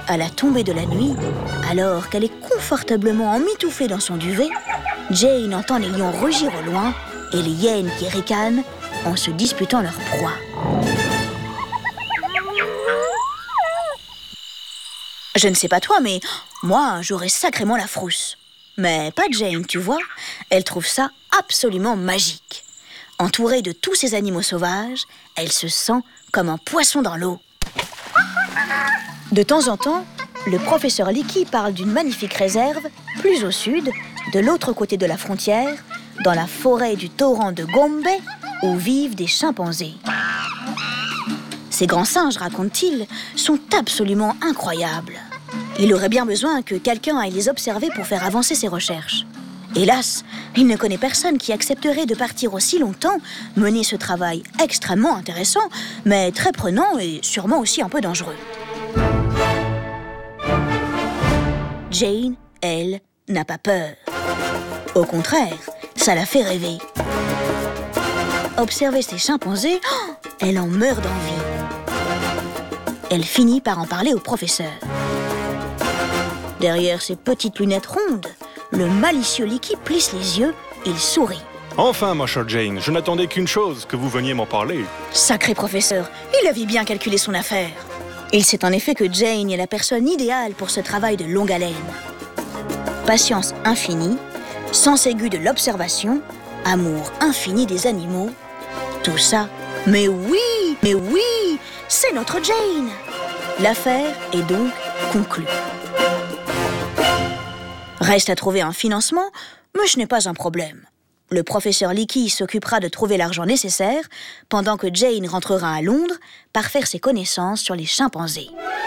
À la tombée de la nuit, alors qu'elle est confortablement emmitouflée dans son duvet, Jane entend les lions rugir au loin et les hyènes qui ricanent en se disputant leur proie. Je ne sais pas toi, mais moi, j'aurais sacrément la frousse. Mais pas Jane, tu vois. Elle trouve ça absolument magique. Entourée de tous ces animaux sauvages, elle se sent comme un poisson dans l'eau. De temps en temps, le professeur Leakey parle d'une magnifique réserve, plus au sud, de l'autre côté de la frontière, dans la forêt du torrent de Gombe, où vivent des chimpanzés. Ces grands singes, raconte-t-il, sont absolument incroyables. Il aurait bien besoin que quelqu'un aille les observer pour faire avancer ses recherches. Hélas, il ne connaît personne qui accepterait de partir aussi longtemps, mener ce travail extrêmement intéressant, mais très prenant et sûrement aussi un peu dangereux. Jane, elle, n'a pas peur. Au contraire, ça la fait rêver. Observer ces chimpanzés, elle en meurt d'envie. Elle finit par en parler au professeur. Derrière ses petites lunettes rondes, le malicieux Leakey plisse les yeux, il sourit. Enfin, ma chère Jane, je n'attendais qu'une chose, que vous veniez m'en parler. Sacré professeur, il avait bien calculé son affaire. Il sait en effet que Jane est la personne idéale pour ce travail de longue haleine. Patience infinie, sens aigu de l'observation, amour infini des animaux, tout ça, mais oui, c'est notre Jane. L'affaire est donc conclue. Reste à trouver un financement, mais ce n'est pas un problème. Le professeur Leakey s'occupera de trouver l'argent nécessaire pendant que Jane rentrera à Londres par faire ses connaissances sur les chimpanzés.